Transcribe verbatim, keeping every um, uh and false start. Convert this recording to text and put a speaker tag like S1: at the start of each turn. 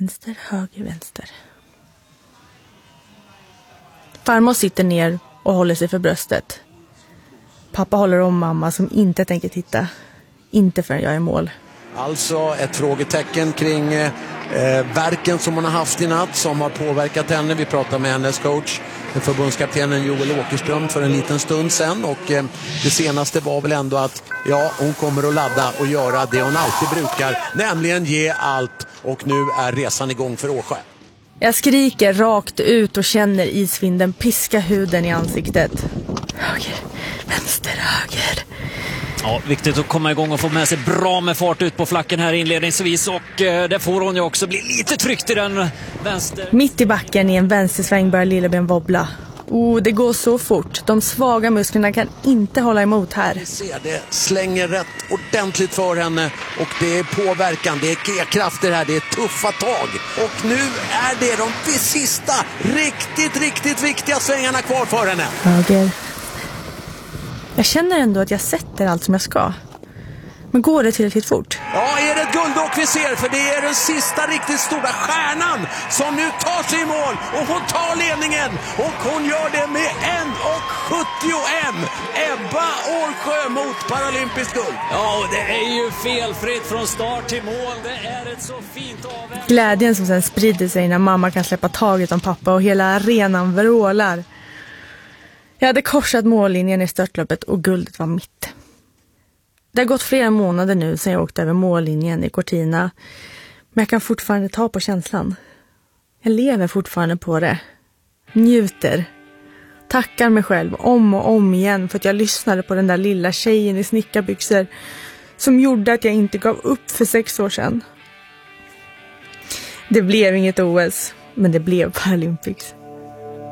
S1: Vänster, höger, vänster. Farmor sitter ner och håller sig för bröstet. Pappa håller om mamma som inte tänker titta. Inte förrän jag är i mål.
S2: Alltså ett frågetecken kring eh, verken som hon har haft i natt som har påverkat henne. Vi pratar med hennes coach, förbundskaptenen Joel Åkerström, för en liten stund sedan. Och eh, det senaste var väl ändå att ja, hon kommer att ladda och göra det hon alltid brukar. Nämligen ge allt. Och nu är resan igång för Åsjö.
S1: Jag skriker rakt ut och känner isvinden piska huden i ansiktet. Höger, vänster, höger.
S3: Ja, viktigt att komma igång och få med sig bra med fart ut på flacken här inledningsvis. Och eh, det får hon ju också bli lite tryckt i den vänster.
S1: Mitt i backen i en vänstersväng börjar Lilleben wobbla. Oh, det går så fort. De svaga musklerna kan inte hålla emot här.
S2: Vi ser det slänger rätt ordentligt för henne. Och det är påverkan, det är G-krafter här, det är tuffa tag. Och nu är det de sista riktigt, riktigt viktiga svängarna kvar för henne.
S1: Höger. Jag känner ändå att jag sätter allt som jag ska. Men går det tillräckligt fort?
S2: Ja, är det ett guldåk vi ser? För det är den sista riktigt stora stjärnan som nu tar sig i mål. Och hon tar ledningen. Och hon gör det med en och sjuttioen. Ebba Årsjö mot paralympisk guld.
S3: Ja, och det är ju felfritt från start till mål. Det är ett så fint avväg.
S1: Glädjen som sen sprider sig när mamma kan släppa taget om pappa och hela arenan vrålar. Jag hade korsat mållinjen i störtloppet och guldet var mitt. Det har gått flera månader nu sedan jag åkte över mållinjen i Cortina. Men jag kan fortfarande ta på känslan. Jag lever fortfarande på det. Njuter. Tackar mig själv om och om igen för att jag lyssnade på den där lilla tjejen i snickarbyxor som gjorde att jag inte gav upp för sex år sedan. Det blev inget O S, men det blev Paralympics.